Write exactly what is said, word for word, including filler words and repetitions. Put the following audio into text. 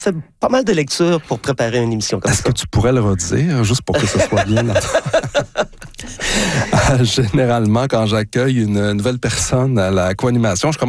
fait pas mal de lectures pour préparer une émission comme Est-ce ça. que tu pourrais le redire, juste pour que ce soit bien Généralement, quand j'accueille une nouvelle personne à la co-animation, je commence